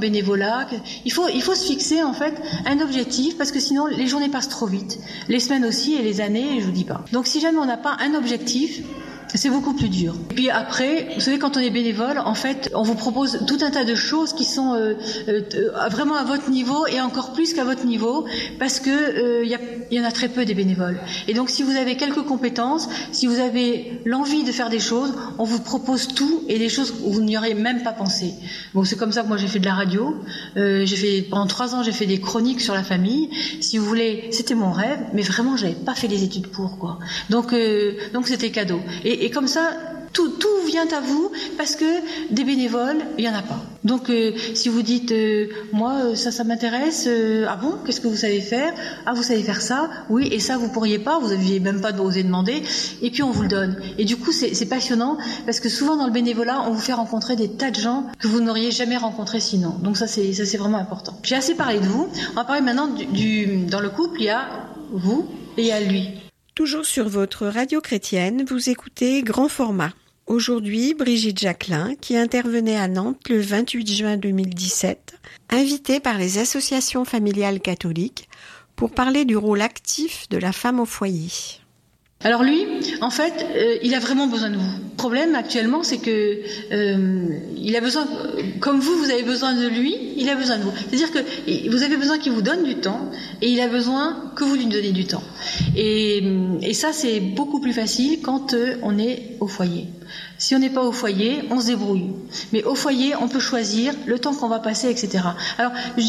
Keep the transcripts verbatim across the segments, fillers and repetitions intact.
bénévolat. Il faut, il faut se fixer en fait un objectif parce que sinon les journées passent trop vite, les semaines aussi et les années, je vous dis pas. Donc si jamais on n'a pas un objectif, c'est beaucoup plus dur. Et puis après, vous savez, quand on est bénévole, en fait, on vous propose tout un tas de choses qui sont euh, euh, vraiment à votre niveau et encore plus qu'à votre niveau, parce que euh, y, a, y en a très peu des bénévoles. Et donc, si vous avez quelques compétences, si vous avez l'envie de faire des choses, on vous propose tout et des choses où vous n'y auriez même pas pensé. Bon, c'est comme ça que moi j'ai fait de la radio. Euh, j'ai fait pendant trois ans, j'ai fait des chroniques sur la famille. Si vous voulez, c'était mon rêve, mais vraiment, j'avais pas fait les études pour quoi. Donc, euh, donc c'était cadeau. Et, Et comme ça, tout, tout vient à vous parce que des bénévoles, il n'y en a pas. Donc, euh, si vous dites, euh, moi, ça, ça m'intéresse, euh, ah bon, qu'est-ce que vous savez faire ? Ah, vous savez faire ça ? Oui, et ça, vous pourriez pas, vous n'aviez même pas osé demander, et puis on vous le donne. Et du coup, c'est, c'est passionnant parce que souvent dans le bénévolat, on vous fait rencontrer des tas de gens que vous n'auriez jamais rencontrés sinon. Donc ça, c'est, ça, c'est vraiment important. J'ai assez parlé de vous. On va parler maintenant du, du dans le couple, il y a vous et il y a lui. Toujours sur votre radio chrétienne, vous écoutez Grand Format. Aujourd'hui, Brigitte Jacquelin, qui intervenait à Nantes le vingt-huit juin deux mille dix-sept, invitée par les associations familiales catholiques pour parler du rôle actif de la femme au foyer. Alors lui, en fait, euh, il a vraiment besoin de vous. Le problème actuellement, c'est que euh, il a besoin, comme vous, vous avez besoin de lui, il a besoin de vous. C'est-à-dire que vous avez besoin qu'il vous donne du temps, et il a besoin que vous lui donniez du temps. Et, et ça, c'est beaucoup plus facile quand euh, on est au foyer. Si on n'est pas au foyer, on se débrouille. Mais au foyer, on peut choisir le temps qu'on va passer, et cetera. Alors,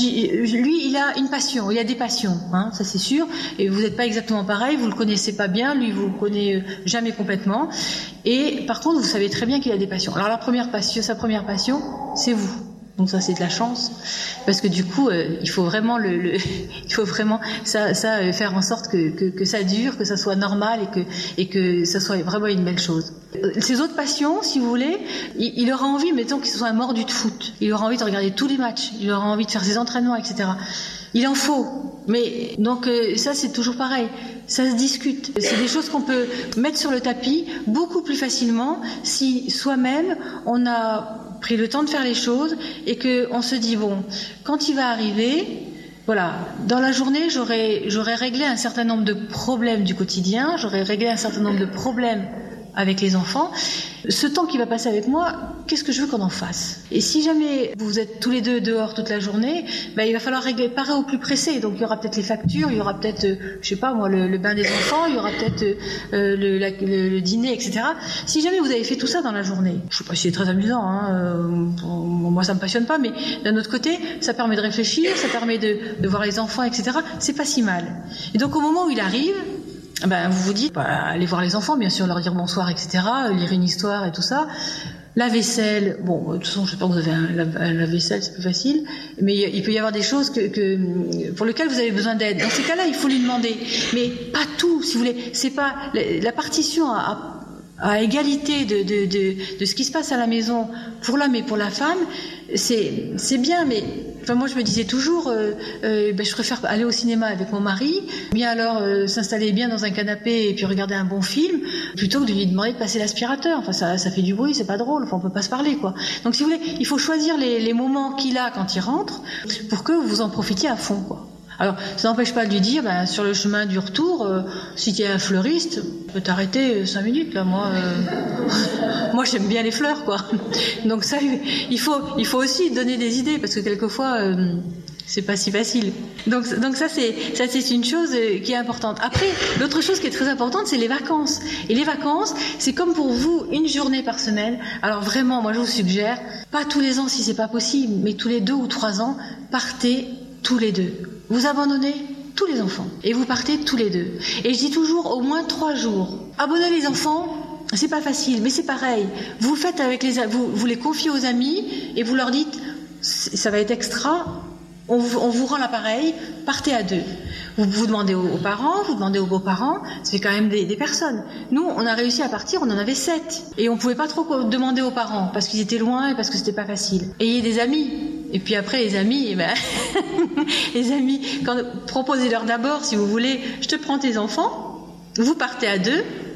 lui, il a une passion, il a des passions, hein, ça c'est sûr. Et vous n'êtes pas exactement pareil, vous le connaissez pas bien, lui, vous le connaissez jamais complètement. Et par contre, vous savez très bien qu'il a des passions. Alors, la première passion, sa première passion, c'est vous. Donc ça c'est de la chance parce que du coup euh, il faut vraiment le, le il faut vraiment ça ça euh, faire en sorte que, que que ça dure, que ça soit normal et que et que ça soit vraiment une belle chose. Ses autres passions, si vous voulez, il, il aura envie, mettons qu'il soit un mordu de foot, il aura envie de regarder tous les matchs, il aura envie de faire ses entraînements, et cetera. Il en faut, mais donc euh, ça c'est toujours pareil, ça se discute. C'est des choses qu'on peut mettre sur le tapis beaucoup plus facilement si soi-même on a pris le temps de faire les choses et que on se dit bon, quand il va arriver, voilà, dans la journée j'aurais j'aurais réglé un certain nombre de problèmes du quotidien, j'aurais réglé un certain nombre de problèmes avec les enfants. Ce temps qui va passer avec moi, qu'est-ce que je veux qu'on en fasse ? Et si jamais vous êtes tous les deux dehors toute la journée, ben il va falloir régler pareil au plus pressé. Donc il y aura peut-être les factures, il y aura peut-être, euh, je sais pas moi, le, le bain des enfants, il y aura peut-être euh, le, la, le, le dîner, et cetera. Si jamais vous avez fait tout ça dans la journée, je sais pas si c'est très amusant, hein, euh, moi ça me passionne pas, mais d'un autre côté, ça permet de réfléchir, ça permet de, de voir les enfants, et cetera. C'est pas si mal. Et donc au moment où il arrive, ben, vous vous dites, bah, allez voir les enfants, bien sûr, leur dire bonsoir, et cetera, lire une histoire et tout ça. La vaisselle, bon, de toute façon, je sais pas, vous avez un, la, la vaisselle, c'est plus facile, mais il peut y avoir des choses que, que, pour lesquelles vous avez besoin d'aide. Dans ces cas-là, il faut lui demander. Mais pas tout, si vous voulez. C'est pas, la, la partition à, à, à égalité de, de, de, de ce qui se passe à la maison pour l'homme et pour la femme, c'est, c'est bien, mais, enfin, moi, je me disais toujours, euh, euh, ben, je préfère aller au cinéma avec mon mari, bien alors euh, s'installer bien dans un canapé et puis regarder un bon film, plutôt que de lui demander de passer l'aspirateur. Enfin, ça, ça fait du bruit, c'est pas drôle. Enfin, on peut pas se parler, quoi. Donc, si vous voulez, il faut choisir les, les moments qu'il a quand il rentre pour que vous en profitiez à fond, quoi. Alors, ça n'empêche pas de lui dire, ben, sur le chemin du retour, euh, si tu es un fleuriste, tu peux t'arrêter cinq minutes, là, moi, euh... moi, j'aime bien les fleurs, quoi. Donc ça, il faut, il faut aussi donner des idées, parce que quelquefois, euh, c'est pas si facile. Donc, donc ça, c'est, ça, c'est une chose qui est importante. Après, l'autre chose qui est très importante, c'est les vacances. Et les vacances, c'est comme pour vous, une journée par semaine. Alors vraiment, moi, je vous suggère, pas tous les ans si c'est pas possible, mais tous les deux ou trois ans, partez tous les deux. Vous abandonnez tous les enfants et vous partez tous les deux. Et je dis toujours au moins trois jours. Abandonner les enfants, c'est pas facile, mais c'est pareil. Vous le faites avec les, vous, vous les confiez aux amis et vous leur dites, ça va être extra. On vous, on vous rend l'appareil, partez à deux. Vous vous demandez aux, aux parents, vous demandez aux beaux-parents, ça fait quand même des, des personnes. Nous, on a réussi à partir, on en avait sept. Et on pouvait pas trop demander aux parents, parce qu'ils étaient loin et parce que c'était pas facile. Ayez des amis. Et puis après, les amis, eh ben, les amis, quand, proposez-leur d'abord, si vous voulez, je te prends tes enfants, vous partez à deux,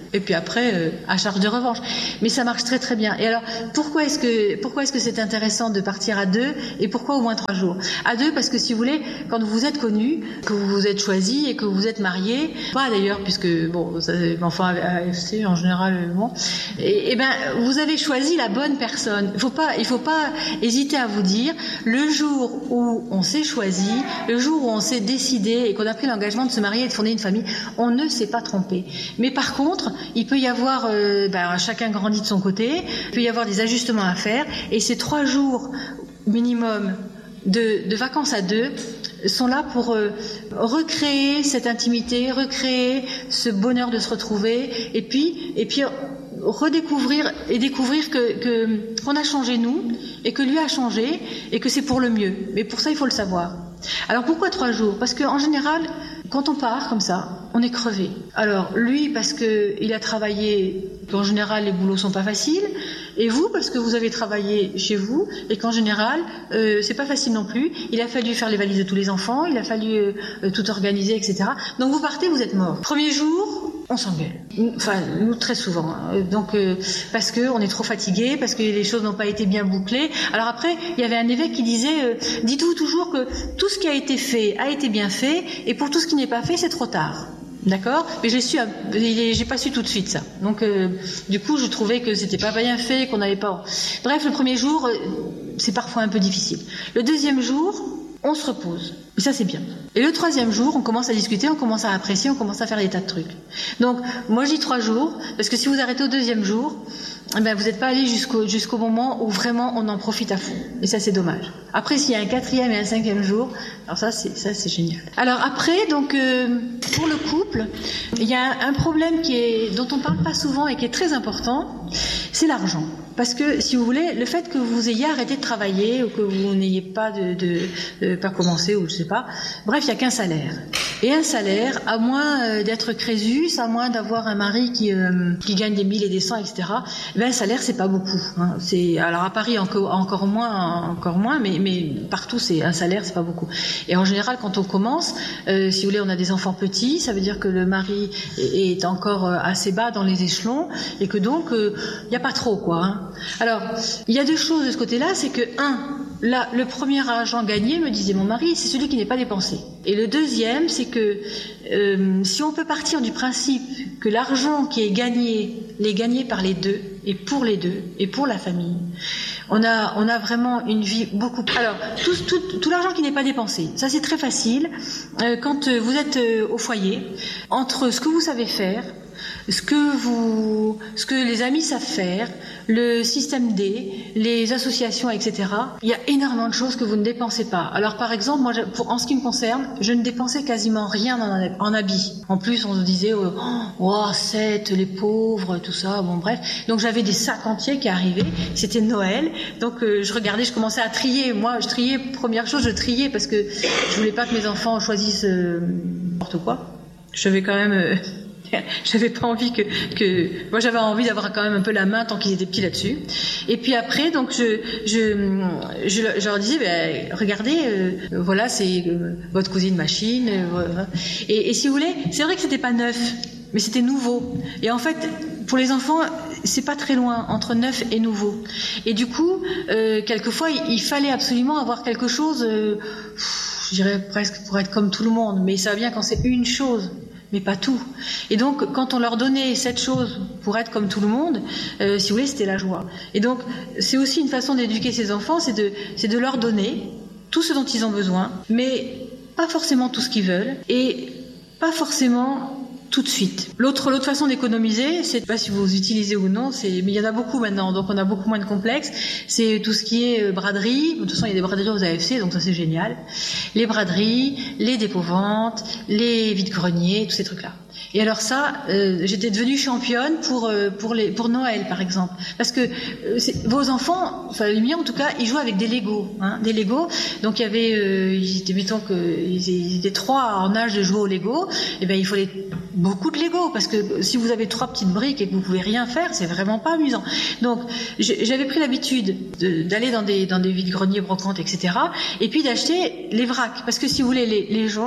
Et puis après, euh, à charge de revanche. Mais ça marche très très bien. Et alors, pourquoi est-ce que pourquoi est-ce que c'est intéressant de partir à deux et pourquoi au moins trois jours? À deux, parce que si vous voulez, quand vous êtes connu, que vous vous êtes choisi et que vous êtes marié, pas d'ailleurs, puisque bon, ça, enfin, A F C en général, bon, et, et ben, vous avez choisi la bonne personne. Il faut pas, il faut pas hésiter à vous dire, le jour où on s'est choisi, le jour où on s'est décidé et qu'on a pris l'engagement de se marier et de fonder une famille, on ne s'est pas trompé. Mais par contre, il peut y avoir, euh, ben, chacun grandit de son côté, il peut y avoir des ajustements à faire, et ces trois jours minimum de, de vacances à deux sont là pour euh, recréer cette intimité, recréer ce bonheur de se retrouver, et puis, et puis redécouvrir et découvrir que, que qu'on a changé nous, et que lui a changé, et que c'est pour le mieux. Mais pour ça, il faut le savoir. Alors pourquoi trois jours? Parce qu'en général, quand on part comme ça, on est crevé. Alors lui, parce que il a travaillé, qu'en général les boulots sont pas faciles, et vous, parce que vous avez travaillé chez vous, et qu'en général, euh, c'est pas facile non plus. Il a fallu faire les valises de tous les enfants, il a fallu euh, tout organiser, et cetera. Donc vous partez, vous êtes mort. Premier jour, on s'engueule. Enfin, nous très souvent. Hein. Donc euh, parce que on est trop fatigué, parce que les choses n'ont pas été bien bouclées. Alors après, il y avait un évêque qui disait euh, dites-vous toujours que tout ce qui a été fait a été bien fait, et pour tout ce qui n'est pas fait, c'est trop tard. D'accord? Mais j'ai su, j'ai pas su tout de suite ça. Donc, euh, du coup, je trouvais que c'était pas bien fait, qu'on n'avait pas. Bref, le premier jour, euh, c'est parfois un peu difficile. Le deuxième jour, on se repose. Et ça, c'est bien. Et le troisième jour, on commence à discuter, on commence à apprécier, on commence à faire des tas de trucs. Donc, moi, je dis trois jours, parce que si vous arrêtez au deuxième jour, eh ben, vous n'êtes pas allé jusqu'au, jusqu'au moment où vraiment on en profite à fond. Et ça, c'est dommage. Après, s'il y a un quatrième et un cinquième jour, alors ça, c'est, ça, c'est génial. Alors après, donc, euh, pour le couple, il y a un problème qui est, dont on parle pas souvent et qui est très important, c'est l'argent. Parce que, si vous voulez, le fait que vous ayez arrêté de travailler, ou que vous n'ayez pas de, de, de pas commencé, ou je sais pas, bref, il n'y a qu'un salaire. Et un salaire, à moins euh, d'être Crésus, à moins d'avoir un mari qui, euh, qui gagne des mille et des cents, et cetera, ben, un salaire, c'est pas beaucoup. Hein. C'est, alors à Paris, encore, encore moins, encore moins, mais, mais partout, c'est un salaire, c'est pas beaucoup. Et en général, quand on commence, euh, si vous voulez, on a des enfants petits, ça veut dire que le mari est, est encore assez bas dans les échelons, et que donc, il euh, n'y a pas trop, quoi. Hein. Alors, il y a deux choses de ce côté-là, c'est que, un, là, le premier argent gagné, me disait mon mari, c'est celui qui n'est pas dépensé. Et le deuxième, c'est que euh, si on peut partir du principe que l'argent qui est gagné, l'est gagné par les deux, et pour les deux, et pour la famille, on a, on a vraiment une vie beaucoup... Alors, tout, tout, tout l'argent qui n'est pas dépensé, ça c'est très facile. Euh, quand vous êtes euh, au foyer, entre ce que vous savez faire, ce que vous, ce que les amis savent faire, le système D, les associations, et cetera. Il y a énormément de choses que vous ne dépensez pas. Alors par exemple, moi, pour, en ce qui me concerne, je ne dépensais quasiment rien en, en habits. En plus, on se disait, oh, oh c'est les pauvres, tout ça. Bon bref. Donc j'avais des sacs entiers qui arrivaient. C'était Noël. Donc euh, je regardais, je commençais à trier. Moi, je triais. Première chose, je triais parce que je voulais pas que mes enfants choisissent euh, n'importe quoi. Je vais quand même. Euh, J'avais pas envie que, que, moi j'avais envie d'avoir quand même un peu la main tant qu'ils étaient petits là-dessus. Et puis après, donc je, je, je, je leur disais, ben, regardez, euh, voilà, c'est euh, votre cousine machine. Euh, voilà. et, et si vous voulez, c'est vrai que c'était pas neuf, mais c'était nouveau. Et en fait, pour les enfants, c'est pas très loin entre neuf et nouveau. Et du coup, euh, quelquefois, il, il fallait absolument avoir quelque chose, euh, je dirais presque pour être comme tout le monde. Mais ça va bien quand c'est une chose. Mais pas tout. Et donc, quand on leur donnait cette chose pour être comme tout le monde, euh, si vous voulez, c'était la joie. Et donc, c'est aussi une façon d'éduquer ses enfants, c'est de, c'est de leur donner tout ce dont ils ont besoin, mais pas forcément tout ce qu'ils veulent, et pas forcément tout de suite. L'autre, l'autre façon d'économiser, c'est, je sais pas si vous utilisez ou non, c'est, mais il y en a beaucoup maintenant, donc on a beaucoup moins de complexes, c'est tout ce qui est braderie. De toute façon, il y a des braderies aux A F C, donc ça c'est génial. Les braderies, les dépôts-ventes, les vides-greniers, tous ces trucs-là. Et alors ça, euh, j'étais devenue championne pour euh, pour les pour Noël par exemple, parce que euh, c'est, vos enfants, enfin les miens en tout cas, ils jouent avec des Legos, hein, des Legos. Donc il y avait, euh, ils étaient, mettons que ils étaient trois en âge de jouer au Lego, et ben il fallait beaucoup de Lego parce que si vous avez trois petites briques et que vous pouvez rien faire, c'est vraiment pas amusant. Donc j'avais pris l'habitude de, d'aller dans des dans des vides-greniers, brocantes, et cetera. Et puis d'acheter les vracs, parce que si vous voulez les les gens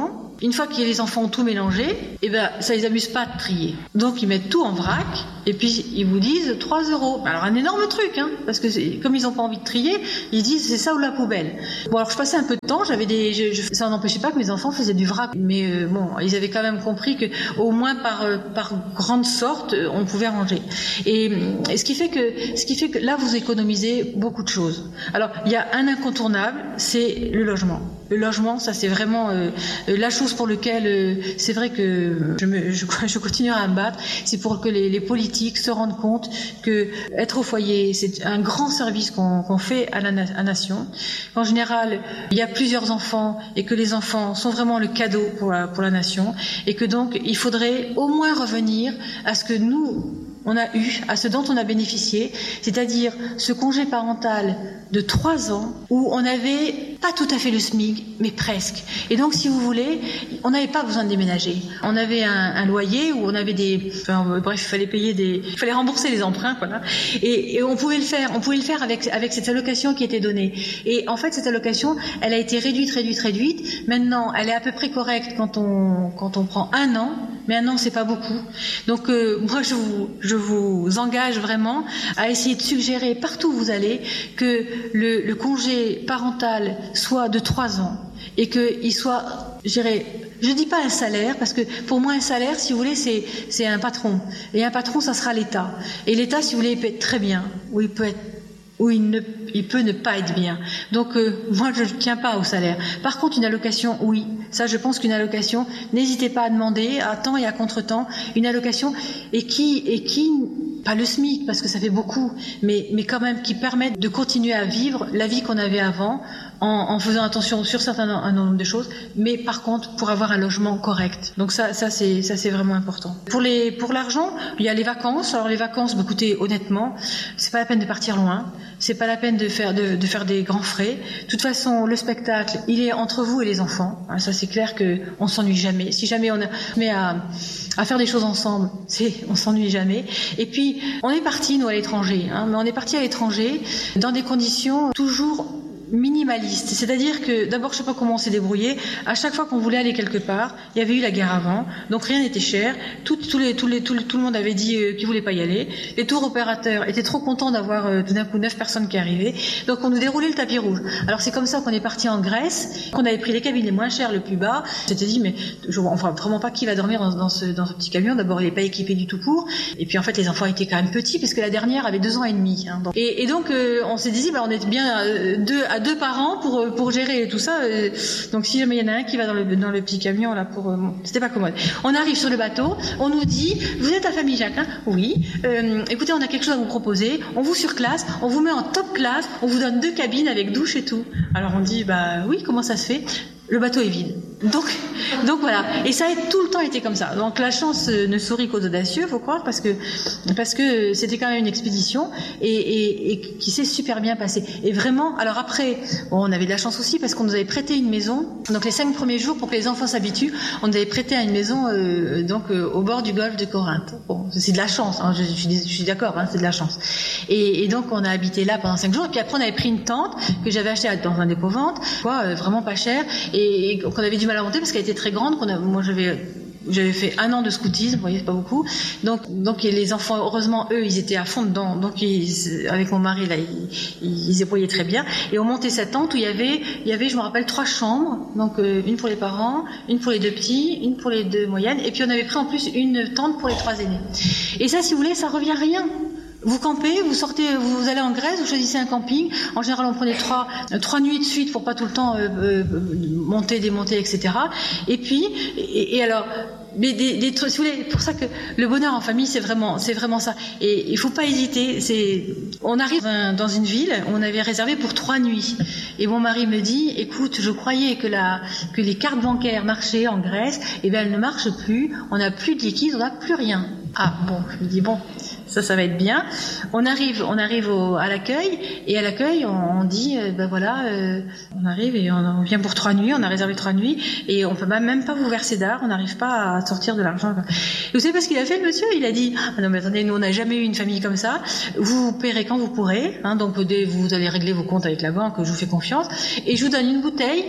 Une fois que les enfants ont tout mélangé, eh ben, ça les amuse pas de trier. Donc ils mettent tout en vrac et puis ils vous disent trois euros. Alors un énorme truc, hein, parce que c'est, comme ils ont pas envie de trier, ils disent c'est ça ou la poubelle. Bon alors je passais un peu de temps, j'avais des, je, je, ça n'empêchait pas que mes enfants faisaient du vrac, mais euh, bon, ils avaient quand même compris que au moins par euh, par grande sorte, euh, on pouvait ranger. Et, et ce qui fait que ce qui fait que là vous économisez beaucoup de choses. Alors il y a un incontournable, c'est le logement. Le logement, ça c'est vraiment euh, la chose pour laquelle euh, c'est vrai que je, me, je, je continuerai à me battre, c'est pour que les, les politiques se rendent compte que être au foyer, c'est un grand service qu'on, qu'on fait à la, à la nation. En général, il y a plusieurs enfants et que les enfants sont vraiment le cadeau pour la, pour la nation et que donc il faudrait au moins revenir à ce que nous on a eu, à ce dont on a bénéficié, c'est-à-dire ce congé parental de trois ans où on n'avait pas tout à fait le SMIC, mais presque. Et donc, si vous voulez, on n'avait pas besoin de déménager. On avait un, un loyer où on avait des, enfin, bref, il fallait payer des, il fallait rembourser les emprunts, voilà. Et, et on pouvait le faire, on pouvait le faire avec avec cette allocation qui était donnée. Et en fait, cette allocation, elle a été réduite, réduite, réduite. Maintenant, elle est à peu près correcte quand on quand on prend un an, mais un an, c'est pas beaucoup. Donc, euh, moi, je vous je Je vous engage vraiment à essayer de suggérer partout où vous allez que le, le congé parental soit de trois ans et qu'il soit, je dirais, je dis pas un salaire parce que pour moi un salaire, si vous voulez, c'est c'est un patron et un patron, ça sera l'État. Et l'État, si vous voulez, il peut être très bien ou il peut être où il, ne, il peut ne pas être bien. Donc euh, moi je ne tiens pas au salaire. Par contre une allocation, oui. Ça je pense qu'une allocation, n'hésitez pas à demander à temps et à contre-temps une allocation et qui, et qui pas le SMIC parce que ça fait beaucoup, mais, mais quand même qui permette de continuer à vivre la vie qu'on avait avant en, en faisant attention sur certains un nombre de choses, mais par contre pour avoir un logement correct. Donc ça, ça c'est ça c'est vraiment important. Pour les pour l'argent, il y a les vacances. Alors les vacances, bah, écoutez, honnêtement, c'est pas la peine de partir loin. C'est pas la peine de faire de, de faire des grands frais. De toute façon, le spectacle, il est entre vous et les enfants. Ça, c'est clair que on s'ennuie jamais. Si jamais on a met à à faire des choses ensemble, c'est on s'ennuie jamais. Et puis on est parti nous à l'étranger, hein, mais on est parti à l'étranger dans des conditions toujours minimaliste, c'est-à-dire que d'abord je sais pas comment on s'est débrouillé, à chaque fois qu'on voulait aller quelque part, il y avait eu la guerre avant, donc rien n'était cher, tout, tout, les, tout, les, tout, tout le monde avait dit euh, qu'il voulait pas y aller, les tours opérateurs étaient trop contents d'avoir euh, tout d'un coup neuf personnes qui arrivaient, donc on nous déroulait le tapis rouge. Alors c'est comme ça qu'on est parti en Grèce, qu'on avait pris les cabines les moins chères, le plus bas, on s'était dit mais je vois enfin, vraiment pas qui va dormir dans, dans, ce, dans ce petit camion, d'abord il n'est pas équipé du tout pour, et puis en fait les enfants étaient quand même petits parce que la dernière avait deux ans et demi, hein, donc. Et, et donc euh, on s'est dit bah, on est bien euh, deux à deux parents pour pour gérer tout ça. Donc si jamais il y en a un qui va dans le dans le petit camion là pour, bon, c'était pas commode. On arrive sur le bateau, on nous dit vous êtes la famille Jacquelin, oui. Euh, écoutez, on a quelque chose à vous proposer. On vous surclasse, on vous met en top classe, on vous donne deux cabines avec douche et tout. Alors on dit bah oui, comment ça se fait? Le bateau est vide. Donc, donc voilà. Et ça a tout le temps été comme ça. Donc la chance ne sourit qu'aux audacieux, faut croire, parce que parce que c'était quand même une expédition et, et, et qui s'est super bien passée. Et vraiment, alors après, bon, on avait de la chance aussi parce qu'on nous avait prêté une maison. Donc les cinq premiers jours, pour que les enfants s'habituent, on nous avait prêté à une maison euh, donc euh, au bord du golfe de Corinthe. Bon, c'est de la chance. Hein, je, je, suis, je suis d'accord, hein, c'est de la chance. Et, et donc on a habité là pendant cinq jours. Et puis après, on avait pris une tente que j'avais achetée dans un dépôt-vente, quoi, euh, vraiment pas cher. Et et qu'on avait du mal à monter parce qu'elle était très grande. Qu'on a, moi, j'avais, j'avais fait un an de scoutisme, vous voyez, c'est pas beaucoup. Donc, donc les enfants, heureusement, eux, ils étaient à fond dedans. Donc, ils, avec mon mari, là, ils, ils ébrouillaient très bien. Et on montait cette tente où il y avait, il y avait, je me rappelle, trois chambres. Donc, euh, une pour les parents, une pour les deux petits, une pour les deux moyennes. Et puis, on avait pris en plus une tente pour les trois aînés. Et ça, si vous voulez, ça revient à rien. Vous campez, vous sortez, vous allez en Grèce, vous choisissez un camping. En général, on prenait trois, trois nuits de suite pour pas tout le temps euh, euh, monter, démonter, et cetera. Et puis, et, et alors, mais des, des trucs, si vous voulez, pour ça que le bonheur en famille, c'est vraiment, c'est vraiment ça. Et il faut pas hésiter. C'est, on arrive dans une ville, on avait réservé pour trois nuits. Et mon mari me dit, écoute, je croyais que la, que les cartes bancaires marchaient en Grèce, et ben elles ne marchent plus. On n'a plus de liquide, on n'a plus rien. Ah bon, je me dis bon. Ça, ça va être bien. On arrive, on arrive au, à l'accueil et à l'accueil, on, on dit, euh, ben voilà, euh, on arrive et on, on vient pour trois nuits, on a réservé trois nuits et on peut même pas vous verser d'art, on n'arrive pas à sortir de l'argent. Et vous savez pas ce qu'il a fait, le monsieur? Il a dit, ah non mais attendez, nous on n'a jamais eu une famille comme ça. Vous paierez quand vous pourrez, hein, donc dès vous allez régler vos comptes avec la banque, je vous fais confiance et je vous donne une bouteille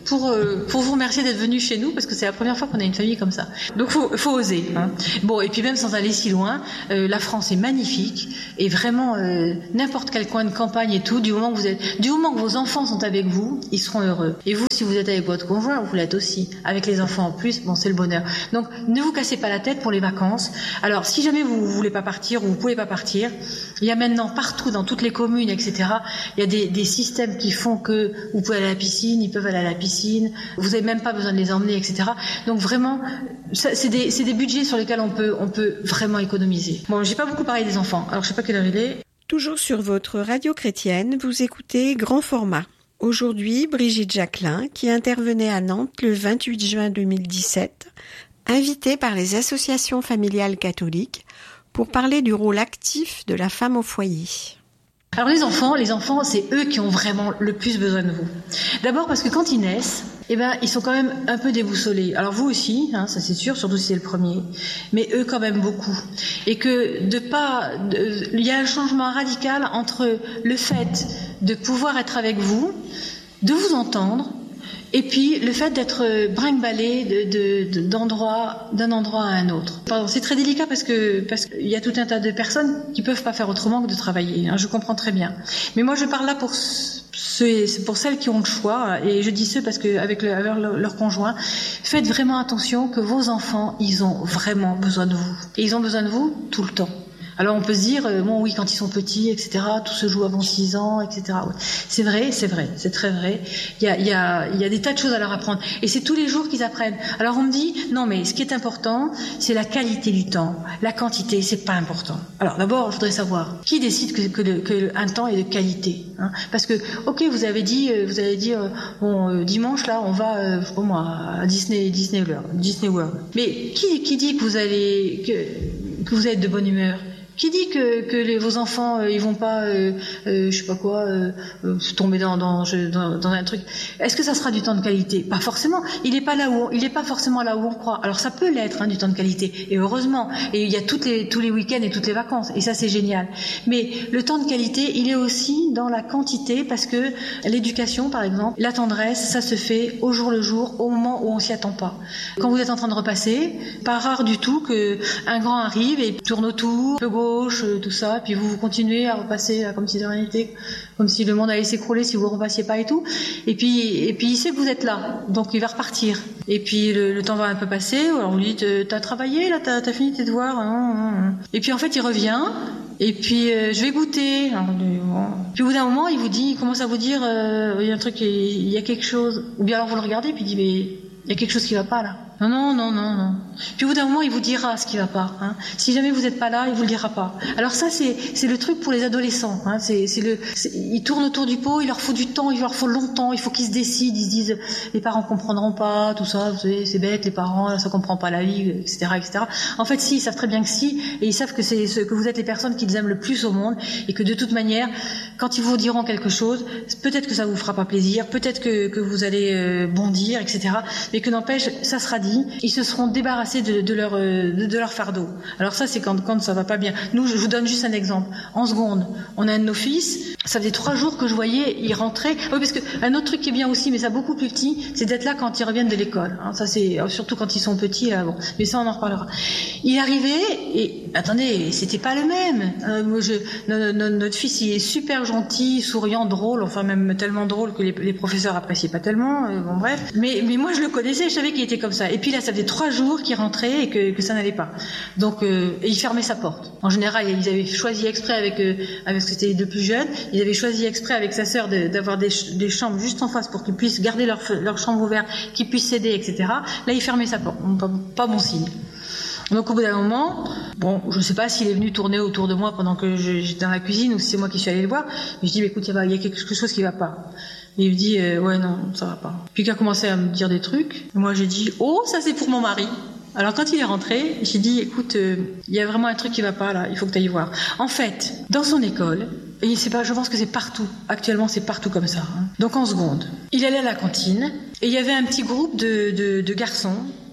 pour euh, pour vous remercier d'être venu chez nous parce que c'est la première fois qu'on a une famille comme ça. Donc faut faut oser. Hein. Bon, et puis même sans aller si loin, euh, la France est magnifique et vraiment euh, n'importe quel coin de campagne et tout, du moment que vous êtes, du moment que vos enfants sont avec vous, ils seront heureux. Et vous, si vous êtes avec votre conjoint, vous l'êtes aussi. Avec les enfants en plus, bon, c'est le bonheur. Donc ne vous cassez pas la tête pour les vacances. Alors si jamais vous, vous voulez pas partir ou vous pouvez pas partir, il y a maintenant partout dans toutes les communes, et cetera. Il y a des, des systèmes qui font que vous pouvez aller à la piscine, ils peuvent aller à la piscine. Vous n'avez même pas besoin de les emmener, et cetera. Donc vraiment, ça, c'est des, c'est des budgets sur lesquels on peut, on peut vraiment économiser. Bon, j'ai pas beaucoup parlé des enfants. Alors je sais pas quelle heure il est. Toujours sur votre radio chrétienne, vous écoutez Grand Format. Aujourd'hui, Brigitte Jacquelin, qui intervenait à Nantes le vingt-huit juin deux mille dix-sept, invitée par les associations familiales catholiques pour parler du rôle actif de la femme au foyer. Alors les enfants, les enfants, c'est eux qui ont vraiment le plus besoin de vous. D'abord parce que quand ils naissent, eh ben, ils sont quand même un peu déboussolés. Alors vous aussi, hein, ça c'est sûr, surtout si c'est le premier, mais eux quand même beaucoup. Et que de pas, de, il y a un changement radical entre le fait de pouvoir être avec vous, de vous entendre, et puis le fait d'être brinque-ballé de, de, de, d'endroit, d'un endroit à un autre. Pardon, c'est très délicat parce que parce qu'il y a tout un tas de personnes qui peuvent pas faire autrement que de travailler. Hein, je comprends très bien. Mais moi je parle là pour ceux, pour celles qui ont le choix, et je dis ceux parce que avec, le, avec leur, leur conjoint, faites vraiment attention que vos enfants, ils ont vraiment besoin de vous. Et ils ont besoin de vous tout le temps. Alors on peut se dire, euh, bon oui, quand ils sont petits, et cetera, tout se joue avant six ans, et cetera. Ouais. C'est vrai, c'est vrai, c'est très vrai. Il y a, il y a, il y a des tas de choses à leur apprendre. Et c'est tous les jours qu'ils apprennent. Alors on me dit, non mais ce qui est important, c'est la qualité du temps. La quantité, c'est pas important. Alors d'abord, je voudrais savoir, qui décide que, que, le, que un temps est de qualité, hein? Parce que, ok, vous avez dit, vous avez dit, euh, bon, euh, dimanche là, on va, euh, je sais pas moi, à Disney, Disney World, Disney World. Mais qui, qui dit que vous allez, que, que vous êtes de bonne humeur? Qui dit que, que les, vos enfants euh, ils vont pas euh, euh, je sais pas quoi euh, euh, tomber dans, dans, dans, dans un truc? Est-ce que ça sera du temps de qualité? Pas forcément. Il est pas là où on, il est pas forcément là où on croit. Alors ça peut l'être, hein, du temps de qualité, et heureusement. Et il y a toutes les tous les week-ends et toutes les vacances, et ça c'est génial. Mais le temps de qualité, il est aussi dans la quantité, parce que l'éducation, par exemple, la tendresse, ça se fait au jour le jour, au moment où on s'y attend pas. Quand vous êtes en train de repasser, pas rare du tout que un grand arrive et tourne autour, peu gauche, tout ça, puis vous, vous continuez à repasser comme si de rien n'était, comme si le monde allait s'écrouler si vous repassiez pas et tout. Et puis, et puis il sait que vous êtes là, donc il va repartir. Et puis le, le temps va un peu passer. Alors vous lui dites, t'as travaillé là, t'as, t'as fini tes devoirs. Hein, hein. Et puis en fait il revient. Et puis euh, je vais goûter. Alors, bon. Puis au bout d'un moment il vous dit, il commence à vous dire, euh, il y a un truc, il y a quelque chose. Ou bien alors vous le regardez puis il dit, mais il y a quelque chose qui va pas là. Non, non, non, non, non. Puis au bout d'un moment, il vous dira ce qui va pas. Hein. Si jamais vous n'êtes pas là, il vous le dira pas. Alors ça, c'est c'est le truc pour les adolescents. Hein. C'est c'est le, c'est, ils tournent autour du pot, il leur faut du temps, il leur faut longtemps, il faut qu'ils se décident, ils se disent, les parents comprendront pas, tout ça, vous savez, c'est bête, les parents, ça comprend pas la vie, et cetera, et cetera. En fait, si, ils savent très bien que si, et ils savent que c'est ce, que vous êtes les personnes qu'ils aiment le plus au monde, et que de toute manière, quand ils vous diront quelque chose, peut-être que ça vous fera pas plaisir, peut-être que que vous allez euh, bondir, et cetera. Mais que n'empêche, ça sera dit. Ils se seront débarrassés de, de, leur, de, de leur fardeau. Alors ça, c'est quand, quand ça va pas bien. Nous, je vous donne juste un exemple. En seconde, on a un de nos fils, ça faisait trois jours que je voyais, il rentrait. Oui, parce que un autre truc qui est bien aussi, mais ça beaucoup plus petit, c'est d'être là quand ils reviennent de l'école. Hein, ça, c'est surtout quand ils sont petits. Là, bon. Mais ça, on en reparlera. Il arrivait et attendez, c'était pas le même. Euh, moi, je, no, no, notre fils, il est super gentil, souriant, drôle, enfin même tellement drôle que les, les professeurs appréciaient pas tellement. Euh, bon bref. Mais, mais moi, je le connaissais, je savais qu'il était comme ça. Et puis là, ça faisait trois jours qu'il rentrait et que, que ça n'allait pas. Donc, euh, et il fermait sa porte. En général, ils avaient choisi exprès avec, euh, avec c'était les deux plus jeunes, ils avaient choisi exprès avec sa sœur de, d'avoir des, des chambres juste en face pour qu'ils puissent garder leur, leur chambre ouverte, qu'ils puissent s'aider, et cetera. Là, il fermait sa porte. Pas, pas bon signe. Donc au bout d'un moment, bon, je ne sais pas s'il est venu tourner autour de moi pendant que je, j'étais dans la cuisine ou si c'est moi qui suis allée le voir, mais je dis, mais écoute, il y a quelque chose qui va pas. Et il me dit, euh, ouais, non, ça va pas. Puis il a commencé à me dire des trucs. Et moi, j'ai dit, oh, ça c'est pour mon mari. Alors quand il est rentré, j'ai dit, écoute, il euh, y a vraiment un truc qui va pas là, il faut que tu ailles voir. En fait, dans son école, et c'est pas, je pense que c'est partout, actuellement c'est partout comme ça. Hein. Donc en seconde, il allait à la cantine et il y avait un petit groupe de, de, de garçons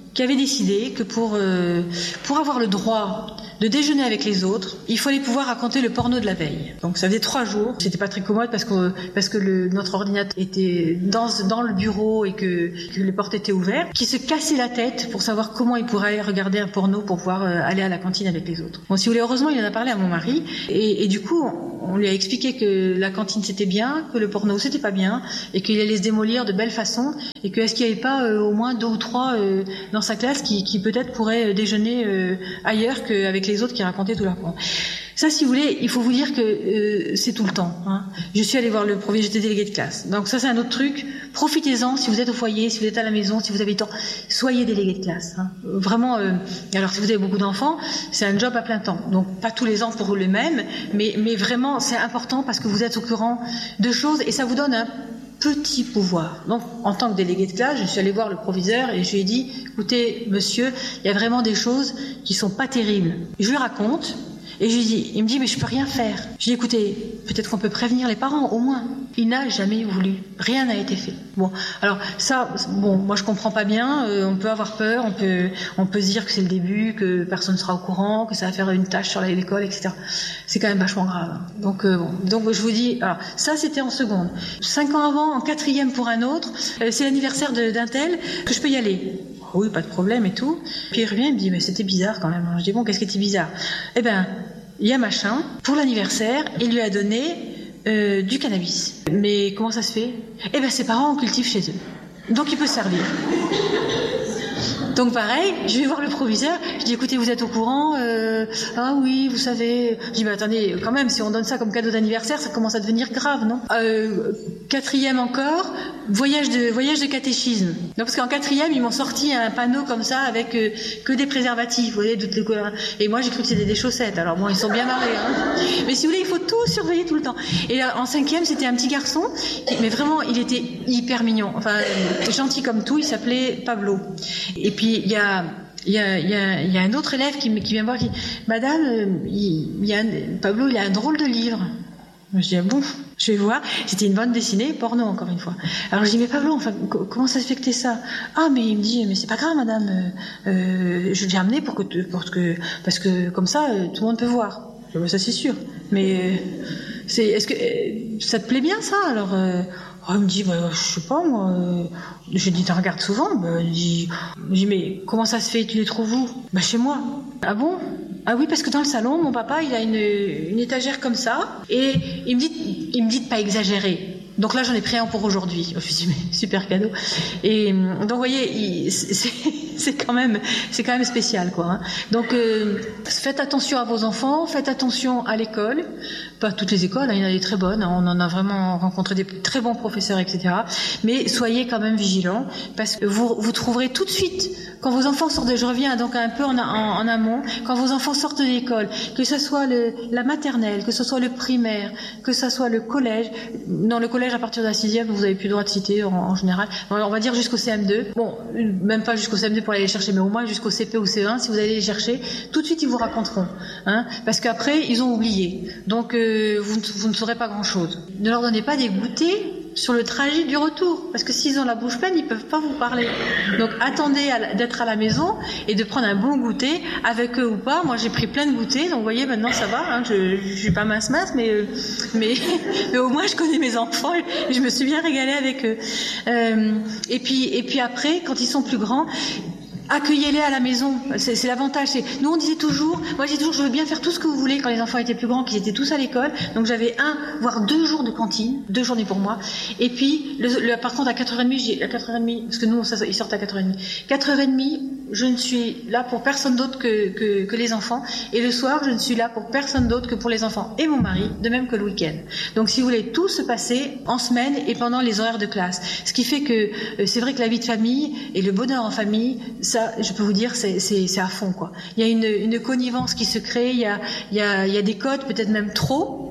qui avait décidé que pour, euh, pour avoir le droit de déjeuner avec les autres, il fallait pouvoir raconter le porno de la veille. Donc ça faisait trois jours. C'était pas très commode parce que parce que le, notre ordinateur était dans dans le bureau et que, que les portes étaient ouvertes, qui se cassait la tête pour savoir comment il pourrait regarder un porno pour pouvoir euh, aller à la cantine avec les autres. Bon, si vous voulez, heureusement, il en a parlé à mon mari et, et du coup, on, on lui a expliqué que la cantine c'était bien, que le porno c'était pas bien et qu'il allait se démolir de belle façon et que est-ce qu'il n'y avait pas euh, au moins deux ou trois euh, dans sa classe qui, qui peut-être pourraient déjeuner euh, ailleurs qu'avec les autres qui racontaient tout leur porno. Ça, si vous voulez, il faut vous dire que euh, c'est tout le temps. Hein. Je suis allée voir le proviseur, j'étais déléguée de classe. Donc ça, c'est un autre truc. Profitez-en si vous êtes au foyer, si vous êtes à la maison, si vous avez le temps. Soyez déléguée de classe. Hein. Vraiment. Euh, alors, si vous avez beaucoup d'enfants, c'est un job à plein temps. Donc, pas tous les ans pour le même, mais, mais vraiment, c'est important parce que vous êtes au courant de choses et ça vous donne un petit pouvoir. Donc, en tant que déléguée de classe, je suis allée voir le proviseur et je lui ai dit, écoutez, monsieur, il y a vraiment des choses qui sont pas terribles. Je lui raconte. Et je lui dis, il me dit, mais je peux rien faire. Je lui dis, écoutez, peut-être qu'on peut prévenir les parents, au moins. Il n'a jamais voulu. Rien n'a été fait. Bon, alors ça, bon, moi je comprends pas bien. Euh, on peut avoir peur, on peut, on peut se dire que c'est le début, que personne ne sera au courant, que ça va faire une tâche sur l'école, et cetera. C'est quand même vachement grave. Donc, euh, bon, donc je vous dis, alors ça c'était en seconde. Cinq ans avant, en quatrième pour un autre, euh, c'est l'anniversaire de, d'un tel, que je peux y aller. Oui, pas de problème et tout. Puis il revient, il me dit, mais c'était bizarre quand même. Alors, je dis, bon, qu'est-ce qui était bizarre? Eh ben, il y a machin, pour l'anniversaire, il lui a donné euh, du cannabis. Mais comment ça se fait? Eh ben, ses parents en cultivent chez eux. Donc il peut servir. Donc pareil, je vais voir le proviseur, je dis écoutez, vous êtes au courant euh, ah oui, vous savez. Je dis mais attendez, quand même, si on donne ça comme cadeau d'anniversaire, ça commence à devenir grave, non? euh, Quatrième encore, voyage de voyage de catéchisme. Donc parce qu'en quatrième, ils m'ont sorti un panneau comme ça avec euh, que des préservatifs, vous voyez, toutes les couleurs. Et moi j'ai cru que c'était des chaussettes. Alors bon, ils sont bien marrés, hein. Mais si vous voulez, il faut tout surveiller tout le temps. Et là, en cinquième, c'était un petit garçon, mais vraiment, il était hyper mignon, enfin gentil comme tout. Il s'appelait Pablo. Et puis il y a il y a il y a il y a un autre élève qui qui vient me voir qui dit madame euh, il, il y a un, Pablo il a un drôle de livre. Je dis ah bon, je vais voir, c'était une bande dessinée porno encore une fois. Alors je dis mais Pablo, enfin comment ça se fait que t'es ça? Ah mais il me dit mais c'est pas grave madame, euh, euh, je l'ai amené pour que pour que parce que comme ça euh, tout le monde peut voir. Je dis, bah, ça c'est sûr. Mais euh, c'est est-ce que euh, ça te plaît bien ça alors? euh, Oh, il me dit, bah, je sais pas, moi. Euh, je dis, tu regardes souvent? Bah, il dit, je dis, mais comment ça se fait? Tu les trouves où? Bah, chez moi. Ah bon? Ah oui, parce que dans le salon, mon papa, il a une, une étagère comme ça, et il me dit, il me dit de pas exagérer. Donc là, j'en ai pris un pour aujourd'hui. Je me suis dit, mais super cadeau. Et donc, vous voyez, il, c'est, c'est quand même, c'est quand même spécial, quoi. Hein. Donc, euh, faites attention à vos enfants, faites attention à l'école. Pas toutes les écoles, hein, il y en a des très bonnes. Hein, on en a vraiment rencontré des très bons professeurs, et cetera. Mais soyez quand même vigilants, parce que vous, vous trouverez tout de suite, quand vos enfants sortent de, je reviens donc un peu en, en, en amont, quand vos enfants sortent de l'école, que ce soit le, la maternelle, que ce soit le primaire, que ce soit le collège. Dans le collège, à partir de la sixième, vous avez plus le droit de citer en, en général. On va dire jusqu'au C M deux. Bon, même pas jusqu'au C M deux pour aller les chercher, mais au moins jusqu'au C P ou C un, si vous allez les chercher, tout de suite ils vous raconteront. Hein, parce qu'après, ils ont oublié. Donc, euh, vous, vous ne saurez pas grand-chose. Ne leur donnez pas des goûters sur le trajet du retour, parce que s'ils ont la bouche pleine, ils peuvent pas vous parler. Donc attendez à, d'être à la maison et de prendre un bon goûter avec eux ou pas. Moi j'ai pris plein de goûters, donc vous voyez maintenant ça va. Hein, je, je suis pas mince mince, mais mais mais au moins je connais mes enfants et je me suis bien régalée avec eux. Euh, et puis et puis après, quand ils sont plus grands, accueillez-les à la maison, c'est, c'est l'avantage. C'est, nous on disait toujours, moi je disais toujours, je veux bien faire tout ce que vous voulez quand les enfants étaient plus grands, qu'ils étaient tous à l'école. Donc j'avais un, voire deux jours de cantine, deux journées pour moi. Et puis, le, le, par contre à quatre heures trente, j'ai, à quatre heures trente, parce que nous ça, ils sortent à quatre heures trente. quatre heures trente, je ne suis là pour personne d'autre que, que, que les enfants. Et le soir, je ne suis là pour personne d'autre que pour les enfants et mon mari, de même que le week-end. Donc si vous voulez, tout se passer en semaine et pendant les horaires de classe. Ce qui fait que euh, c'est vrai que la vie de famille et le bonheur en famille, ça, je peux vous dire, c'est, c'est, c'est à fond, quoi. Il y a une, une connivence qui se crée, il y a, il y a, il y a des codes, peut-être même trop,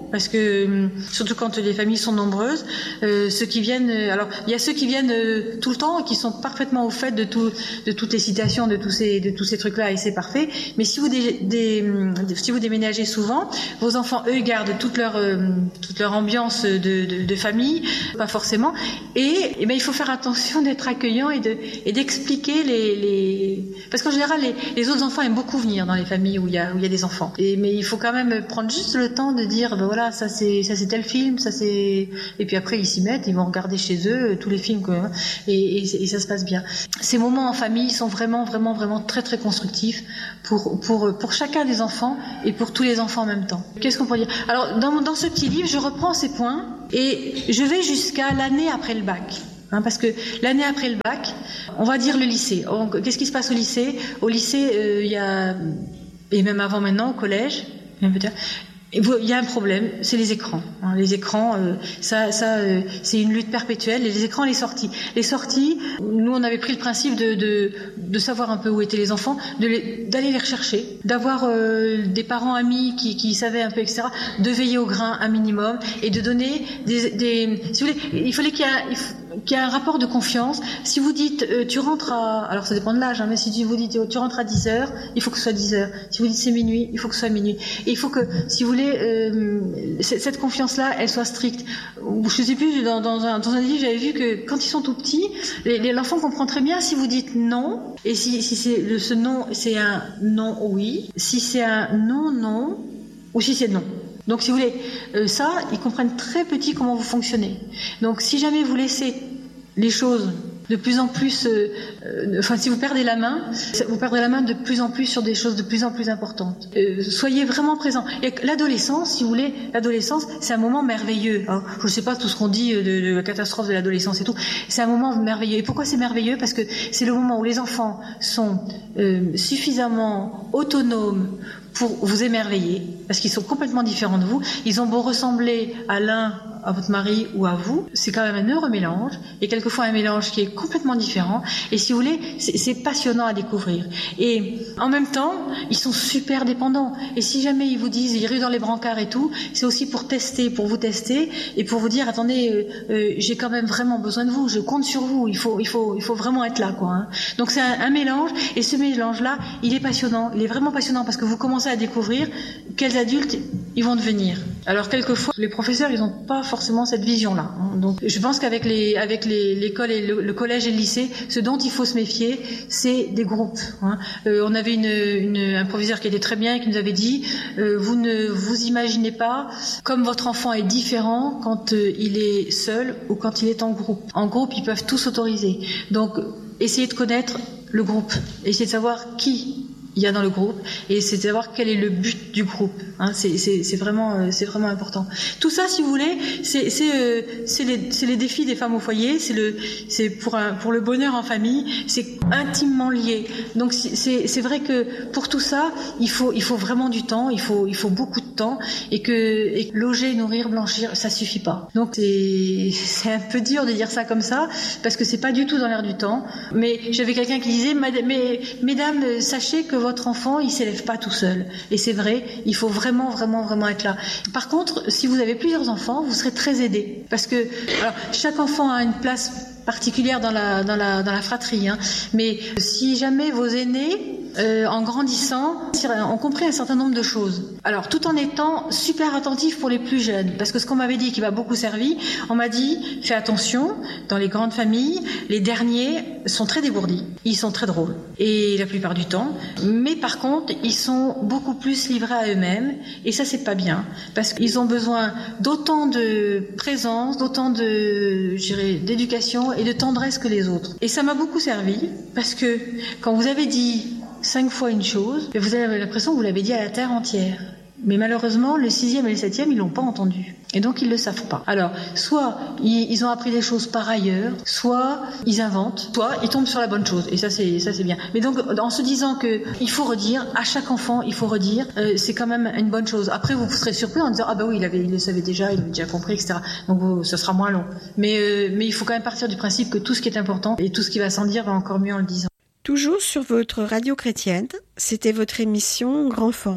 parce que surtout quand les familles sont nombreuses, euh, ceux qui viennent, alors il y a ceux qui viennent euh, tout le temps et qui sont parfaitement au fait de tout, de toutes les citations, de tous ces, de tous ces trucs-là, et c'est parfait. Mais si vous dé, dé, si vous déménagez souvent, vos enfants eux gardent toute leur euh, toute leur ambiance de, de, de famille, pas forcément. Et, et ben il faut faire attention d'être accueillant et de et d'expliquer les, les parce qu'en général les, les autres enfants aiment beaucoup venir dans les familles où il y a où il y a des enfants. Et mais il faut quand même prendre juste le temps de dire ben voilà ça c'est ça c'est tel film, ça c'est et puis après ils s'y mettent, ils vont regarder chez eux tous les films quoi, et, et, et ça se passe bien. Ces moments en famille sont vraiment vraiment vraiment très très constructifs pour pour pour chacun des enfants et pour tous les enfants en même temps. Qu'est-ce qu'on pourrait dire? Alors dans dans ce petit livre, je reprends ces points et je vais jusqu'à l'année après le bac. Hein, parce que l'année après le bac, on va dire le lycée. On, qu'est-ce qui se passe au lycée? Au lycée, euh, il y a, et même avant maintenant, au collège, même peut-être, il y a un problème, c'est les écrans. Hein, les écrans, euh, ça, ça, euh, c'est une lutte perpétuelle. Et les écrans, les sorties, les sorties. Nous, on avait pris le principe de de, de savoir un peu où étaient les enfants, de les, d'aller les rechercher, d'avoir euh, des parents amis qui, qui savaient un peu, et cetera. De veiller au grain un minimum et de donner des, des si vous voulez, il fallait qu'il y a il faut, qu'il y a un rapport de confiance. Si vous dites euh, tu rentres à, alors ça dépend de l'âge, hein, mais si vous dites tu rentres à dix heures, il faut que ce soit dix heures. Si vous dites c'est minuit, il faut que ce soit minuit. Et il faut que, si vous voulez, euh, cette confiance-là, elle soit stricte. Je sais plus, dans, dans, un, dans un livre, j'avais vu que quand ils sont tout petits, les, les, l'enfant comprend très bien si vous dites non, et si, si c'est le, ce non, c'est un non oui, si c'est un non non, ou si c'est non. Donc, si vous voulez, euh, ça, ils comprennent très petit comment vous fonctionnez. Donc, si jamais vous laissez les choses de plus en plus, euh, euh, enfin, si vous perdez la main, vous perdrez la main de plus en plus sur des choses de plus en plus importantes. Euh, soyez vraiment présents. Et l'adolescence, si vous voulez, l'adolescence, c'est un moment merveilleux. Hein. Je ne sais pas tout ce qu'on dit de, de la catastrophe de l'adolescence et tout. C'est un moment merveilleux. Et pourquoi c'est merveilleux? Parce que c'est le moment où les enfants sont euh, suffisamment autonomes pour vous émerveiller, parce qu'ils sont complètement différents de vous. Ils ont beau ressembler à l'un, à votre mari ou à vous, c'est quand même un heureux mélange, et quelquefois un mélange qui est complètement différent, et si vous voulez, c'est, c'est passionnant à découvrir. Et en même temps, ils sont super dépendants, et si jamais ils vous disent, ils ruent dans les brancards et tout, c'est aussi pour tester, pour vous tester, et pour vous dire, attendez, euh, euh, j'ai quand même vraiment besoin de vous, je compte sur vous, il faut, il faut, il faut vraiment être là, quoi. Hein. Donc c'est un, un mélange, et ce mélange-là, il est passionnant, il est vraiment passionnant, parce que vous commencez à découvrir quels adultes ils vont devenir. Alors quelquefois, les professeurs, ils n'ont pas forcément cette vision-là. Hein. Donc, je pense qu'avec les, avec les, l'école et le, le collège et le lycée, ce dont il faut se méfier, c'est des groupes. Hein. Euh, on avait une, une, un professeur qui était très bien et qui nous avait dit, euh, vous ne vous imaginez pas comme votre enfant est différent quand euh, il est seul ou quand il est en groupe. En groupe, ils peuvent tous s'autoriser. Donc, essayez de connaître le groupe, essayez de savoir qui il y a dans le groupe, et c'est de savoir quel est le but du groupe. Hein, c'est, c'est, c'est vraiment, euh, c'est vraiment important. Tout ça, si vous voulez, c'est, c'est, euh, c'est, les, c'est les défis des femmes au foyer, c'est le, c'est pour un, pour le bonheur en famille, c'est intimement lié. Donc c'est, c'est vrai que pour tout ça, il faut, il faut vraiment du temps, il faut, il faut beaucoup de temps, et que, et que loger, nourrir, blanchir, ça suffit pas. Donc c'est, c'est un peu dur de dire ça comme ça, parce que c'est pas du tout dans l'air du temps. Mais j'avais quelqu'un qui disait, mais, mesdames, sachez que votre enfant, il s'élève pas tout seul. Et c'est vrai, il faut vraiment, vraiment, vraiment être là. Par contre, si vous avez plusieurs enfants, vous serez très aidés. Parce que, alors, chaque enfant a une place particulière dans la, dans la, dans la fratrie. Hein. Mais si jamais vos aînés, euh, en grandissant, ont compris un certain nombre de choses. Alors, tout en étant super attentifs pour les plus jeunes. Parce que ce qu'on m'avait dit, qui m'a beaucoup servi, on m'a dit, fais attention, dans les grandes familles, les derniers sont très dégourdis. Ils sont très drôles. Et la plupart du temps. Mais par contre, ils sont beaucoup plus livrés à eux-mêmes. Et ça, c'est pas bien. Parce qu'ils ont besoin d'autant de présence, d'autant de, je dirais, d'éducation et de tendresse que les autres. Et ça m'a beaucoup servi. Parce que quand vous avez dit cinq fois une chose, vous avez l'impression que vous l'avez dit à la terre entière. Mais malheureusement, le sixième et le septième, ils l'ont pas entendu. Et donc, ils le savent pas. Alors, soit ils, ils ont appris des choses par ailleurs, soit ils inventent, soit ils tombent sur la bonne chose. Et ça, c'est, ça, c'est bien. Mais donc, en se disant que il faut redire, à chaque enfant, il faut redire, euh, c'est quand même une bonne chose. Après, vous serez surpris en disant, ah bah oui, il avait, il le savait déjà, il avait déjà compris, et cetera. Donc, vous, ce sera moins long. Mais, euh, mais il faut quand même partir du principe que tout ce qui est important et tout ce qui va sans dire va encore mieux en le disant. Toujours sur votre radio chrétienne, c'était votre émission Grand Format.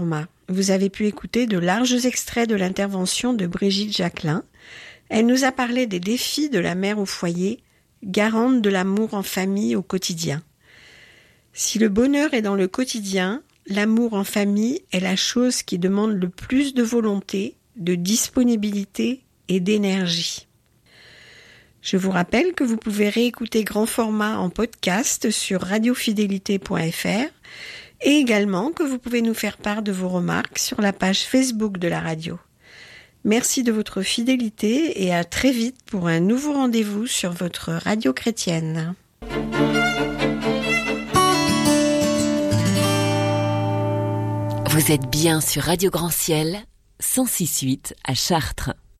vous avez pu écouter de larges extraits de l'intervention de Brigitte Jacquelin. Elle nous a parlé des défis de la mère au foyer, garante de l'amour en famille au quotidien. Si le bonheur est dans le quotidien, l'amour en famille est la chose qui demande le plus de volonté, de disponibilité et d'énergie. Je vous rappelle que vous pouvez réécouter Grand Format en podcast sur radiofidélité point f r et également que vous pouvez nous faire part de vos remarques sur la page Facebook de la radio. Merci de votre fidélité et à très vite pour un nouveau rendez-vous sur votre radio chrétienne. Vous êtes bien sur Radio Grand Ciel, cent six virgule huit à Chartres.